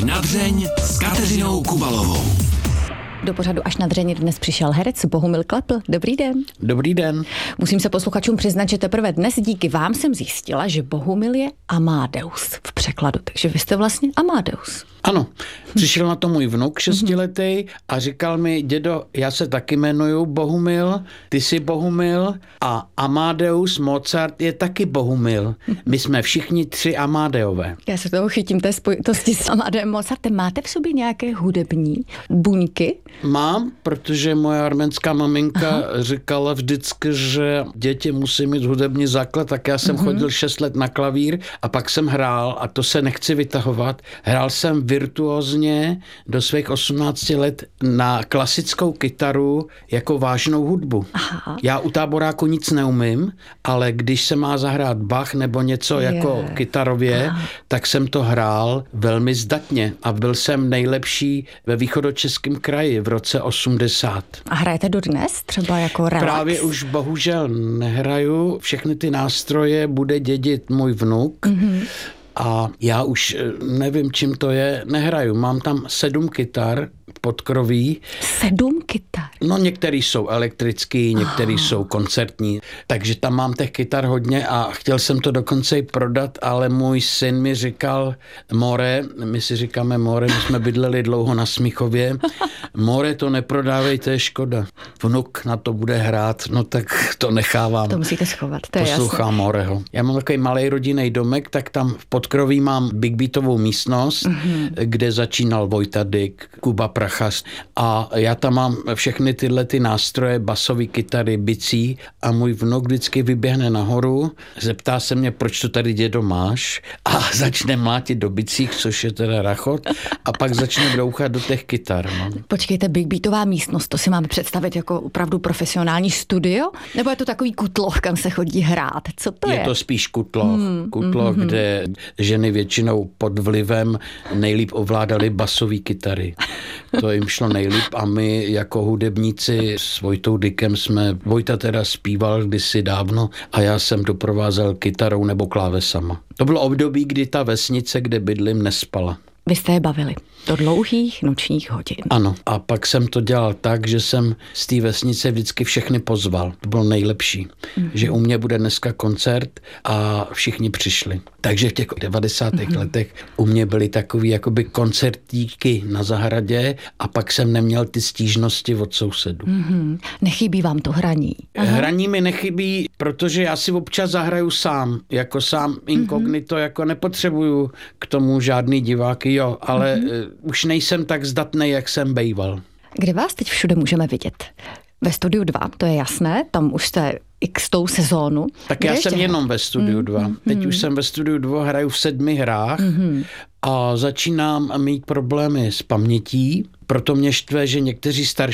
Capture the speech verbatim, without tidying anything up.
na dřeň s Kateřinou Kubalovou. Do pořadu Až na dřeň dnes přišel herec Bohumil Klepl. Dobrý den. Dobrý den. Musím se posluchačům přiznat, že teprve dnes díky vám jsem zjistila, že Bohumil je Amadeus v překladu. Takže vy jste vlastně Amadeus. Ano, přišel na to můj vnuk šestiletý a říkal mi, dědo, já se taky jmenuju Bohumil, ty jsi Bohumil a Amadeus Mozart je taky Bohumil. My jsme všichni tři Amadeové. Já se toho chytím té spojitosti s Amadeem Mozartem. Máte v sobě nějaké hudební buňky? Mám, protože moje arménská maminka Aha. říkala vždycky, že děti musí mít hudební základ, tak já jsem uh-huh. chodil šest let na klavír a pak jsem hrál a to se nechci vytahovat. Hrál jsem virtuózně do svých osmnácti let na klasickou kytaru jako vážnou hudbu. Aha. Já u táboráku nic neumím, ale když se má zahrát Bach nebo něco je. jako kytarově, Aha. tak jsem to hrál velmi zdatně a byl jsem nejlepší ve východočeském kraji v roce osmdesát. A hrajete dodnes třeba jako relax? Právě už bohužel nehraju. Všechny ty nástroje bude dědit můj vnuk. Mm-hmm. A já už nevím, čím to je, nehraju. Mám tam sedm kytar podkroví. Sedm kytar? No některý jsou elektrický, některý oh. jsou koncertní, takže tam mám těch kytar hodně a chtěl jsem to dokonce i prodat, ale můj syn mi říkal, More, my si říkáme More, my jsme bydleli dlouho na Smíchově, More, to neprodávej, to je škoda. Vnuk na to bude hrát, no tak to nechávám. To musíte schovat, to je Poslouchám jasný. Moreho. Já mám takový malý rodinný domek, tak tam v podkroví mám big beatovou místnost, mm-hmm. kde začínal Vojta Dyk, Kuba Prachas a já tam mám všechny tyhle ty nástroje, basové kytary, bicí a můj vnuk vždycky vyběhne nahoru, zeptá se mě, proč to tady dědo máš a začne mlátit do bicích, což je teda rachot a pak začne brouchat do těch kytar. No. Počkejte, big beatová místnost, to si máme představit jako opravdu profesionální studio? Nebo je to takový kutloch, kam se chodí hrát? Co to je? Je to spíš kutloch, hmm, kutloch, hmm, kde ženy většinou pod vlivem nejlíp ovládaly basové kytary. To jim šlo nejlíp a my jako hudebníci s Vojtou Dykem jsme, Vojta teda zpíval kdysi dávno a já jsem doprovázel kytarou nebo klávesama. To bylo období, kdy ta vesnice, kde bydlím, nespala. Vy jste je bavili do dlouhých nočních hodin. Ano, a pak jsem to dělal tak, že jsem z té vesnice vždycky všechny pozval. To bylo nejlepší, mm-hmm. že u mě bude dneska koncert a všichni přišli. Takže v těch devadesátých mm-hmm. letech u mě byly takový jakoby koncertíky na zahradě a pak jsem neměl ty stížnosti od sousedů. Mm-hmm. Nechybí vám to hraní? Aha. Hraní mi nechybí, protože já si občas zahraju sám, jako sám inkognito, mm-hmm. jako nepotřebuju k tomu žádný diváky, jo, ale mm-hmm. už nejsem tak zdatný, jak jsem bejval. Kde vás teď všude můžeme vidět? Ve Studiu dva, to je jasné, tam už jste x tou sezónu. Tak Kde já ještě? jsem jenom ve Studiu dva. Mm-hmm. Teď už jsem ve Studiu dva, hraju v sedmi hrách mm-hmm. a začínám mít problémy s pamětí, proto mě štve, že někteří starší